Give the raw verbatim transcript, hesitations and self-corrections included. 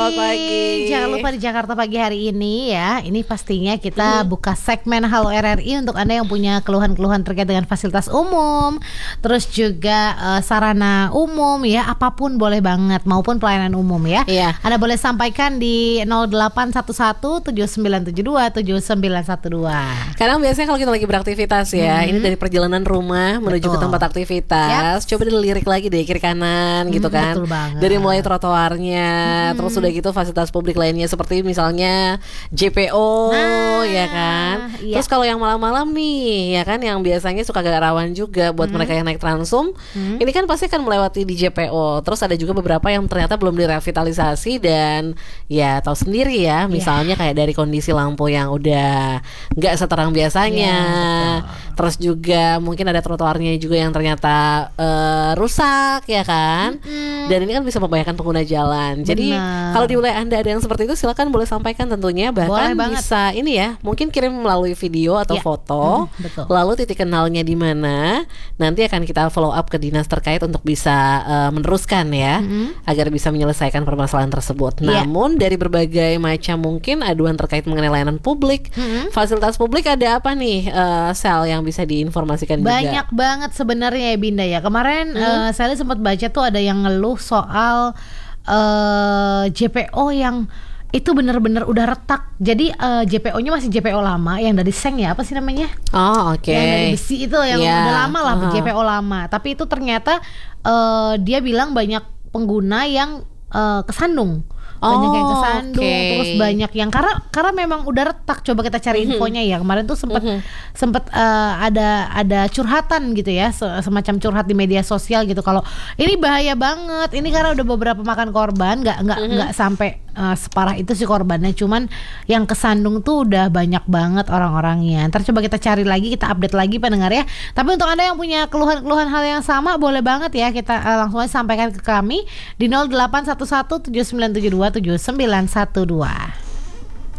Selamat pagi. Jangan lupa di Jakarta Pagi hari ini ya. Ini pastinya kita hmm. buka segmen Halo R R I untuk Anda yang punya keluhan-keluhan terkait dengan fasilitas umum, terus juga uh, sarana umum ya, apapun boleh banget, maupun pelayanan umum ya. Iya. Anda boleh sampaikan di nol delapan satu satu tujuh sembilan tujuh dua tujuh sembilan satu dua. Kadang biasanya kalau kita lagi beraktivitas ya, hmm. ini dari perjalanan rumah menuju Betul. ke tempat aktivitas, yep. coba dilirik lagi deh kiri kanan gitu hmm, kan. Betul banget. Dari mulai trotoarnya, hmm. terus udah gitu fasilitas publik lainnya seperti misalnya J P O nah, ya kan. Iya. Terus kalau yang malam-malam nih ya kan, yang biasanya suka agak rawan juga buat hmm. mereka yang naik Transum, hmm. ini kan pasti akan melewati di J P O. Terus ada juga beberapa yang ternyata belum direvitalisasi dan ya tahu sendiri ya, misalnya yeah. kayak dari kondisi lampu yang udah nggak seterang biasanya. Yeah, terus juga mungkin ada trotoarnya juga yang ternyata uh, rusak ya kan. Mm-hmm. Dan ini kan bisa membahayakan pengguna jalan. Jadi Benar. kalau di wilayah Anda ada yang seperti itu, silakan boleh sampaikan tentunya. Bahkan bisa ini ya, mungkin kirim melalui video atau yeah. foto, mm, lalu titik kenalnya di mana. Nanti akan kita follow up ke dinas terkait untuk bisa uh, meneruskan ya, mm-hmm. agar bisa menyelesaikan permasalahan tersebut. Yeah. Namun dari berbagai macam mungkin aduan terkait mengenai layanan publik, mm-hmm. fasilitas publik, ada apa nih uh, Sel yang bisa diinformasikan juga? Banyak banget sebenarnya ya Binda ya. Kemarin mm-hmm. uh, saya sempat baca tuh ada yang ngeluh soal uh, J P O yang itu benar-benar udah retak. Jadi uh, J P O-nya masih J P O lama yang dari seng ya, apa sih namanya? Oh, oke. Okay. Yang dari besi itu yang yeah. udah lama lah, uh-huh. J P O lama. Tapi itu ternyata uh, dia bilang banyak pengguna yang uh, kesandung. Banyak oh, yang kesandung, okay. terus banyak yang karena karena memang udah retak. Coba kita cari infonya ya. Kemarin tuh sempat mm-hmm. sempat uh, ada ada curhatan gitu ya, semacam curhat di media sosial gitu. Kalau ini bahaya banget, ini karena udah beberapa makan korban, nggak nggak mm-hmm. nggak sampai uh, separah itu sih korbannya. Cuman yang kesandung tuh udah banyak banget orang-orangnya. Ntar coba kita cari lagi, kita update lagi pendengar ya. Tapi untuk Anda yang punya keluhan-keluhan hal yang sama, boleh banget ya kita uh, langsung aja sampaikan ke kami di nol delapan satu satu tujuh sembilan tujuh dua tujuh sembilan satu dua.